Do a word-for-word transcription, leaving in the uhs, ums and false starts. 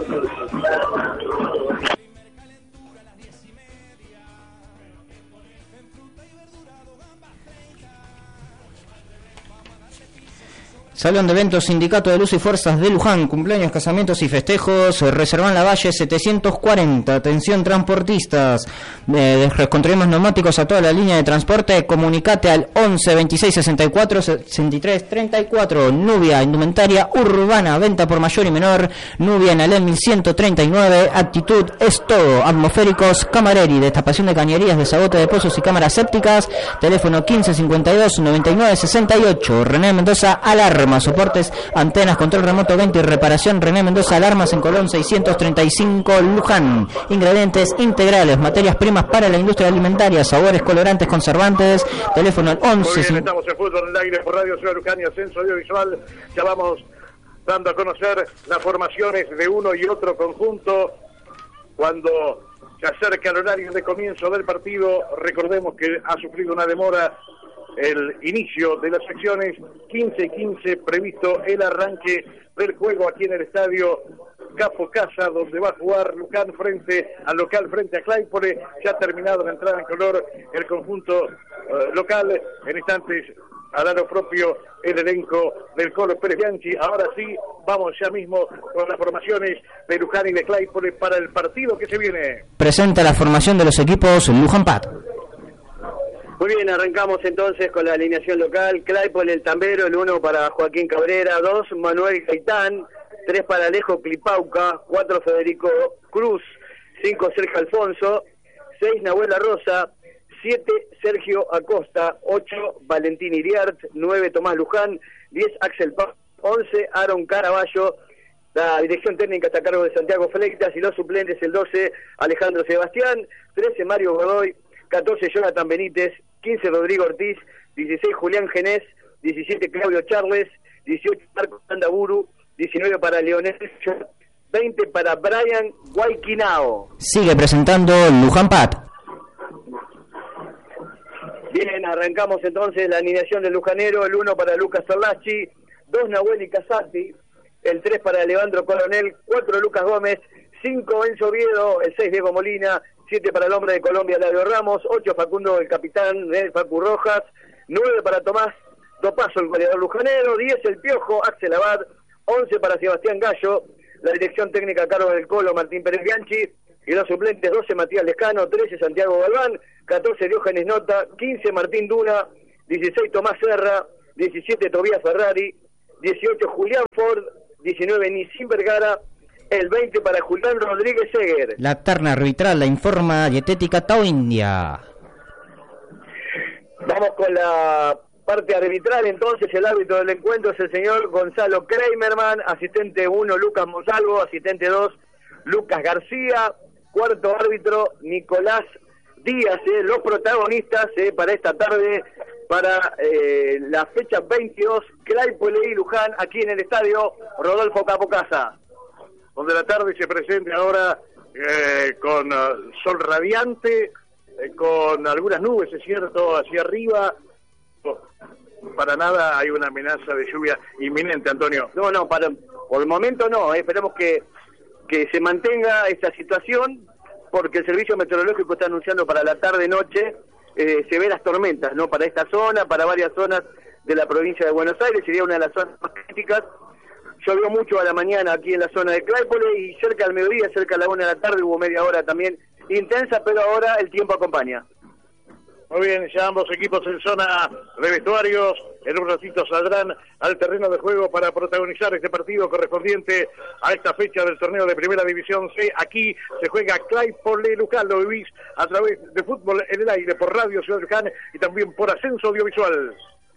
Salón de eventos Sindicato de Luz y Fuerzas de Luján, cumpleaños, casamientos y festejos, Reservan La Valle setecientos cuarenta, atención transportistas, eh, descontrolemos neumáticos a toda la línea de transporte, comunicate al once veintiséis sesenta y cuatro sesenta y tres treinta y cuatro, Nubia, indumentaria urbana, venta por mayor y menor, Nubia en Alem mil ciento treinta y nueve, actitud es todo, atmosféricos, Camareri, destapación de cañerías, desagote de pozos y cámaras sépticas, teléfono quince cincuenta y dos noventa y nueve sesenta y ocho, René Mendoza, alarma, soportes, antenas, control remoto veinte y reparación, René Mendoza, alarmas en Colón seiscientos treinta y cinco, Luján, ingredientes integrales, materias primas para la industria alimentaria, sabores, colorantes, conservantes, teléfono al once. Muy bien, estamos en Fútbol en el Aire por Radio Ciudad Luján y Ascenso Audiovisual. Ya vamos dando a conocer las formaciones de uno y otro conjunto. Cuando se acerca el horario de comienzo del partido, recordemos que ha sufrido una demora el inicio de las secciones. Quince y quince previsto el arranque del juego aquí en el estadio Capo Casa, donde va a jugar Luján frente al local, frente a Claypole. Ya ha terminado la entrada en color el conjunto uh, local. En instantes hará lo propio el elenco del Colo Pérez Bianchi. Ahora sí, vamos ya mismo con las formaciones de Luján y de Claypole para el partido que se viene. Presenta la formación de los equipos Luján Pat. Muy bien, arrancamos entonces con la alineación local. Claypole, el tambero, el uno para Joaquín Cabrera, dos Manuel Gaitán, tres para Alejo Clipauca, cuatro Federico Cruz, cinco Sergio Alfonso, seis Nahuel Rosa, siete Sergio Acosta, ocho Valentín Iriart, nueve Tomás Luján, diez Axel Paz, once Aaron Caraballo. La dirección técnica está a cargo de Santiago Fleitas y los suplentes el doce Alejandro Sebastián, trece Mario Godoy, catorce Jonathan Benítez, quince Rodrigo Ortiz, dieciséis Julián Genés, diecisiete Claudio Charles, dieciocho Marcos Andaburu, diecinueve para Leonel, veinte para Brian Guayquinao. Sigue presentando Luján Pat. Bien, arrancamos entonces la alineación del lujanero, el uno para Lucas Orlachi, dos Nahuel y Casati, el tres para Leandro Coronel, cuatro Lucas Gómez, cinco Enzo Oviedo, el seis Diego Molina, siete para el hombre de Colombia, Lario Ramos, ocho Facundo, el capitán, eh, Facu Rojas, nueve para Tomás Dopazo, el goleador lujanero, diez el Piojo, Axel Abad, once para Sebastián Gallo, la dirección técnica a cargo del Colo, Martín Pérez Bianchi, y los suplentes doce Matías Lescano, trece Santiago Galván, catorce Diógenes Nota, quince Martín Duna, dieciséis Tomás Serra, diecisiete Tobías Ferrari, dieciocho Julián Ford, diecinueve Nisim Vergara, el veinte para Julián Rodríguez Seger. La terna arbitral la informa Dietética Tao India. Vamos con la parte arbitral, entonces el árbitro del encuentro es el señor Gonzalo Kramerman, asistente uno Lucas Monsalvo, asistente dos Lucas García, cuarto árbitro Nicolás Díaz, eh, los protagonistas eh, para esta tarde, para eh, la fecha veintidós, Claypole y Luján, aquí en el estadio Rodolfo Capocasa. Donde la tarde se presente ahora eh, con uh, sol radiante, eh, con algunas nubes, es cierto, hacia arriba. Oh, para nada hay una amenaza de lluvia inminente, Antonio. No, no, para, por el momento no, eh, esperemos que, que se mantenga esta situación, porque el servicio meteorológico está anunciando para la tarde-noche eh, severas tormentas, ¿no? Para esta zona, para varias zonas de la provincia de Buenos Aires, sería una de las zonas más críticas. Llovió mucho a la mañana aquí en la zona de Claypole y cerca al mediodía, cerca a la una de la tarde, hubo media hora también intensa, pero ahora el tiempo acompaña. Muy bien, ya ambos equipos en zona de vestuarios, en un ratito saldrán al terreno de juego para protagonizar este partido correspondiente a esta fecha del torneo de Primera División C. Aquí se juega Claypole Luján, lo vivís a través de Fútbol en el Aire por Radio Ciudad Luján y también por Ascenso Audiovisual.